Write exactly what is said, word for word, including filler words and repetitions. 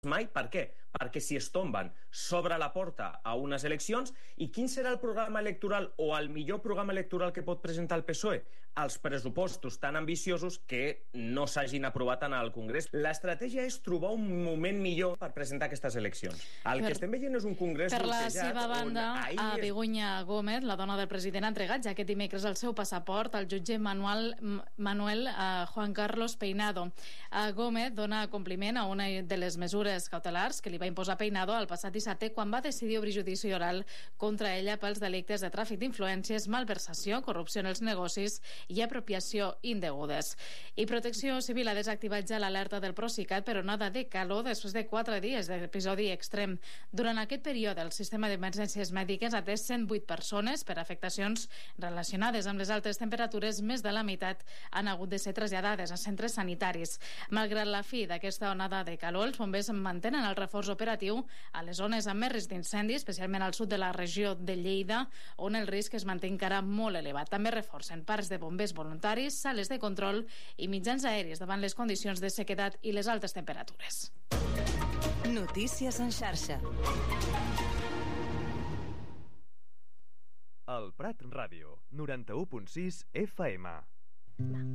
mai. Per què? Perquè si es tomben s'obre la porta a unes eleccions. I quin serà el programa electoral o el millor programa electoral que pot presentar el P S O E? Els pressupostos tan ambiciosos que no s'hagin aprovat en el Congrés. L'estratègia és trobar un moment millor per presentar aquestes eleccions. El per, que estem veient és un Congrés per la seva banda, a Begoña Gómez, la dona del president, ha entregat ja aquest dimecres el seu passaport al jutge Manuel, Manuel uh, Juan Carlos Peinado. Uh, Gómez dona compliment a una de les mesures cautelars que li va imposar Peinado el passat dissabte quan va decidir obrir judici oral contra ella pels delictes de tràfic d'influències, malversació, corrupció en els negocis i apropiació indegudes. I Protecció Civil ha desactivat ja l'alerta del Procicat per onada de calor després de quatre dies d'episodi extrem. Durant aquest període, el sistema d'emergències mèdiques ha atès cent vuit persones per afectacions relacionades amb les altes temperatures. Més de la meitat han hagut de ser traslladades a centres sanitaris. Malgrat la fi d'aquesta onada de calor, els bombers mantenen el reforç operatiu a les zones amb més risc d'incendi, especialment al sud de la regió de Lleida, on el risc es manté encara molt elevat. També reforcen parcs de bombers voluntaris, sales de control i mitjans aèris davant les condicions de sequedat i les altes temperatures. Notícies en xarxa. El Prat Ràdio, noranta-u punt sis F M.